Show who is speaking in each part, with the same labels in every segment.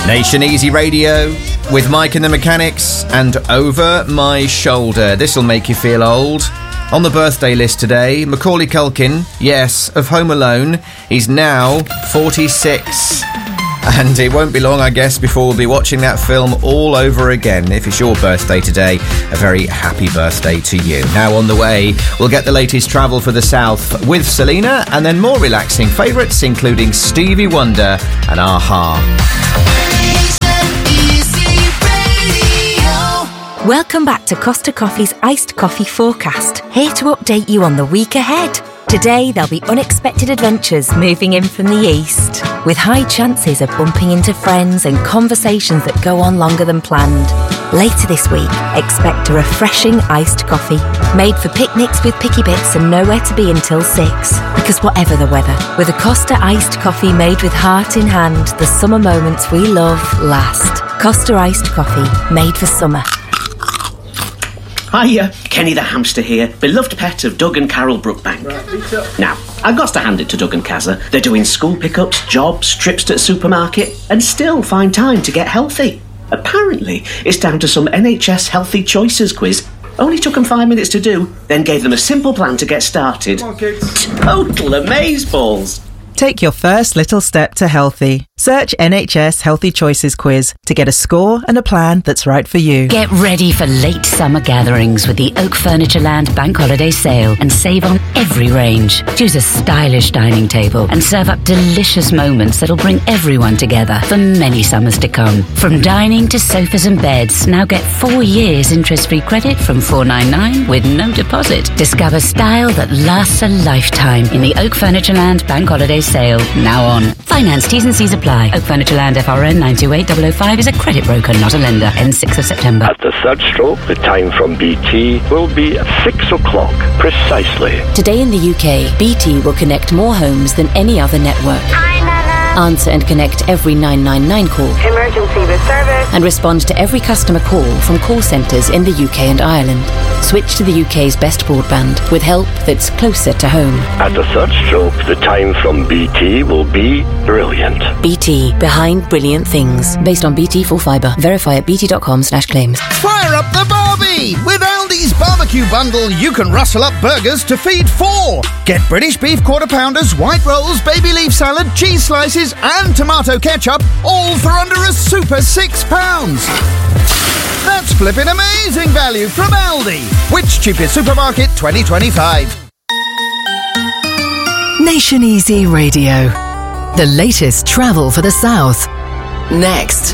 Speaker 1: Nation Easy Radio with Mike and the Mechanics and Over My Shoulder. This'll make you feel old. On the birthday list today, Macaulay Culkin, yes, of Home Alone. He's now 46. And it won't be long, I guess, before we'll be watching that film all over again. If it's your birthday today, a very happy birthday to you. Now on the way, we'll get the latest travel for the South with Selena, and then more relaxing favourites, including Stevie Wonder and A-ha.
Speaker 2: Welcome back to Costa Coffee's Iced Coffee Forecast, here to update you on the week ahead. Today, there'll be unexpected adventures moving in from the east, with high chances of bumping into friends and conversations that go on longer than planned. Later this week, expect a refreshing iced coffee, made for picnics with picky bits and nowhere to be until 6. Because whatever the weather, with a Costa iced coffee made with heart in hand, the summer moments we love last. Costa iced coffee, made for summer.
Speaker 3: Hiya, Kenny the hamster here, beloved pet of Doug and Carol Brookbank. Now, I've got to hand it to Doug and Kazza. They're doing school pickups, jobs, trips to the supermarket, and still find time to get healthy. Apparently, it's down to some NHS Healthy Choices quiz. Only took them 5 minutes to do, then gave them a simple plan to get started. Come on, kids. Total amazeballs.
Speaker 4: Take your first little step to healthy. Search NHS Healthy Choices quiz to get a score and a plan that's right for you.
Speaker 5: Get ready for late summer gatherings with the Oak Furnitureland Bank Holiday Sale and save on every range. Choose a stylish dining table and serve up delicious moments that'll bring everyone together for many summers to come. From dining to sofas and beds, now get 4 years interest-free credit from $4.99 with no deposit. Discover style that lasts a lifetime in the Oak Furnitureland Bank Holiday Sale, now on. Finance T's and C's apply. Oak Furnitureland FRN 928005 is a credit broker, not a lender. Ends 6th of September.
Speaker 6: At the third stroke, the time from BT will be at 6 o'clock, precisely.
Speaker 2: Today in the UK, BT will connect more homes than any other network. Answer and connect every 999 call.
Speaker 7: Emergency with service.
Speaker 2: And respond to every customer call from call centres in the UK and Ireland. Switch to the UK's best broadband with help that's closer to home.
Speaker 6: At the third stroke, the time from BT will be brilliant.
Speaker 2: BT, behind brilliant things. Based on BT Full Fibre. Verify at bt.com/claims.
Speaker 8: Fire up the Barbie! With Aldi's barbecue bundle, you can rustle up burgers to feed 4. Get British beef quarter pounders, white rolls, baby leaf salad, cheese slices and tomato ketchup, all for under a super £6. That's flipping amazing value from Aldi. Which cheapest supermarket 2025?
Speaker 9: Nation Easy Radio. The latest travel for the South. Next.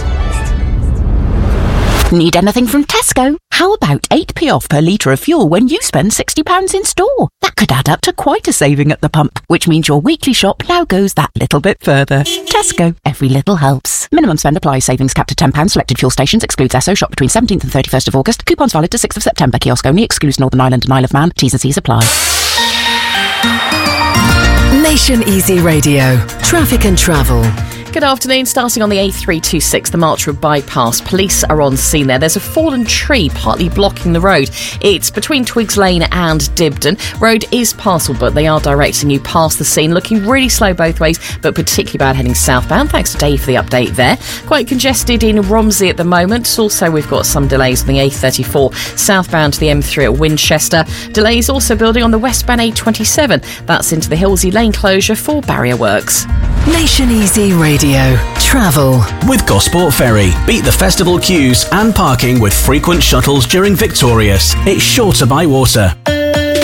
Speaker 10: Need anything from Tesco? How about 8p off per litre of fuel when you spend £60 in store? That could add up to quite a saving at the pump, which means your weekly shop now goes that little bit further. Tesco, every little helps. Minimum spend applies. Savings capped at £10. Selected fuel stations excludes Esso. Shop between 17th and 31st of August. Coupons valid to 6th of September. Kiosk only. Excludes Northern Ireland and Isle of Man. T's and C's apply.
Speaker 9: Nation Easy Radio. Traffic and travel.
Speaker 11: Good afternoon. Starting on the A326, the Marchwood bypass. Police are on scene there. There's a fallen tree partly blocking the road. It's between Twigs Lane and Dibden. Road is passable, but they are directing you past the scene. Looking really slow both ways, but particularly bad heading southbound. Thanks to Dave for the update there. Quite congested in Romsey at the moment. Also, we've got some delays on the A34 southbound to the M3 at Winchester. Delays also building on the westbound A27. That's into the Hillsey Lane closure for barrier works.
Speaker 9: Nation Easy Radio. Travel.
Speaker 12: With Gosport Ferry. Beat the festival queues and parking with frequent shuttles during Victorious. It's sure to buy water.